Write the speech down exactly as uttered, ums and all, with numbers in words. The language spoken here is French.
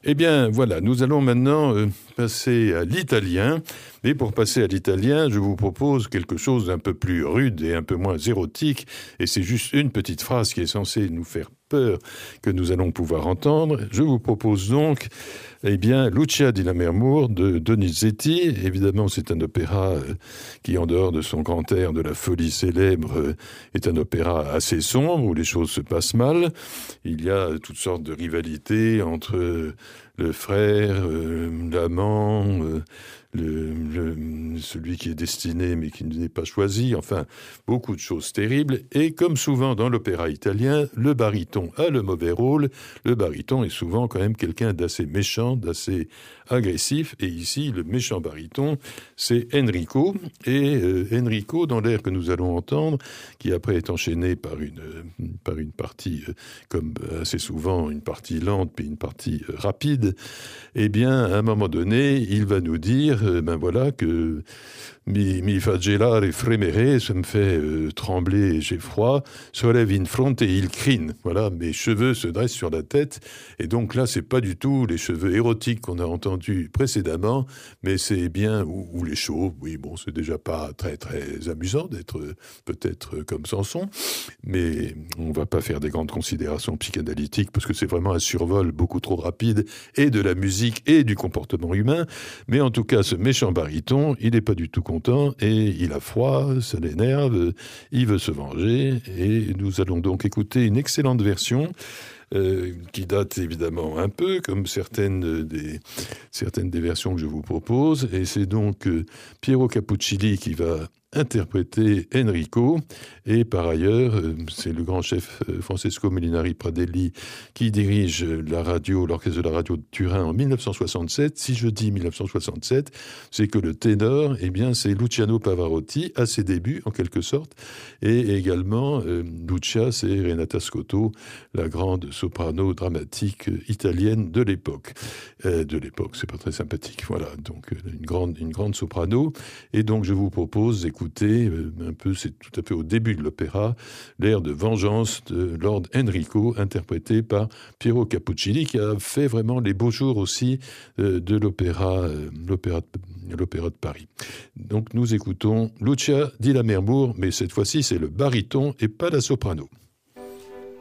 Eh bien, voilà, nous allons maintenant euh, passer à l'italien. Et pour passer à l'italien, je vous propose quelque chose d'un peu plus rude et un peu moins érotique. Et c'est juste une petite phrase qui est censée nous faire peur que nous allons pouvoir entendre. Je vous propose donc, eh bien, Lucia di Lammermoor de Donizetti. Évidemment, c'est un opéra euh, qui, en dehors de son grand air de la folie célèbre, euh, est un opéra assez sombre où les choses se passent mal. Il y a toutes sortes de rivalités entre euh, le frère, euh, l'amant, euh, le, le, celui qui est destiné mais qui n'est pas choisi, enfin, beaucoup de choses terribles. Et comme souvent dans l'opéra italien, le baryton a le mauvais rôle. Le baryton est souvent quand même quelqu'un d'assez méchant, d'assez agressif. Et ici, le méchant baryton, c'est Enrico. Et euh, Enrico, dans l'air que nous allons entendre, qui après est enchaîné par une, euh, par une partie, euh, comme assez souvent, une partie lente puis une partie euh, rapide, eh bien, à un moment donné, il va nous dire, euh, ben voilà, que mi, mi fa gelare fremere, ça me fait euh, trembler et j'ai froid, sollève in fronte et il crine. Voilà, mes cheveux se dressent sur la tête. Et donc là, c'est pas du tout les cheveux érotiques qu'on a entendus précédemment, mais c'est bien, ou, ou les chauves. Oui, bon, c'est déjà pas très, très amusant d'être euh, peut-être euh, comme Samson, mais on va pas faire des grandes considérations psychanalytiques parce que c'est vraiment un survol beaucoup trop rapide et de la musique et du comportement humain. Mais en tout cas, ce méchant baryton, il n'est pas du tout content et il a froid, ça l'énerve, il veut se venger. Et nous allons donc écouter une excellente version euh, qui date évidemment un peu, comme certaines des, certaines des versions que je vous propose. Et c'est donc euh, Piero Capuccilli qui va interpréter Enrico, et par ailleurs, c'est le grand chef Francesco Molinari Pradelli qui dirige la radio, l'orchestre de la radio de Turin en dix-neuf cent soixante-sept. Si je dis dix-neuf cent soixante-sept, c'est que le ténor, eh bien, c'est Luciano Pavarotti, à ses débuts, en quelque sorte, et également, euh, Lucia, c'est Renata Scotto, la grande soprano dramatique italienne de l'époque. Euh, de l'époque, c'est pas très sympathique, voilà, donc une grande, une grande soprano, et donc je vous propose, écoutez, Écoutez, un peu, c'est tout à fait au début de l'opéra, l'air de vengeance de Lord Enrico, interprété par Piero Capuccilli, qui a fait vraiment les beaux jours aussi euh, de l'opéra, euh, l'opéra, de, l'opéra de Paris. Donc nous écoutons Lucia di Lammermoor, mais cette fois-ci c'est le baryton et pas la soprano.